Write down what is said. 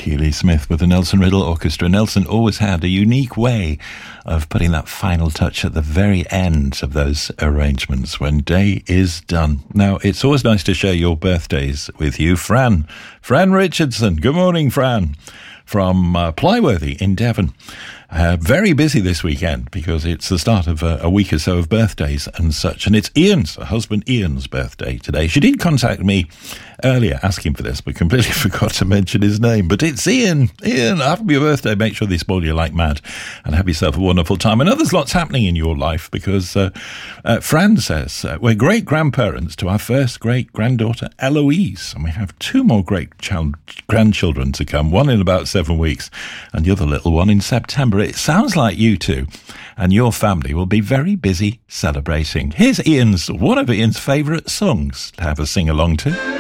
Keely Smith with the Nelson Riddle Orchestra. Nelson always had a unique way of putting that final touch at the very end of those arrangements when day is done. Now, it's always nice to share your birthdays with you. Fran Richardson. Good morning, Fran. From Plyworthy in Devon. Very busy this weekend because it's the start of a week or so of birthdays and such. And it's her husband Ian's birthday today. She did contact me earlier asking for this, but completely forgot to mention his name. But it's Ian. Ian, happy birthday. Make sure they spoil you like mad and have yourself a wonderful time. And there's lots happening in your life because Fran says we're great-grandparents to our first great-granddaughter Eloise. And we have two more great-grandchildren to come, one in about 7 weeks and the other little one in September. It sounds like you two and your family will be very busy celebrating. Here's one of Ian's favourite songs to have a sing-along to.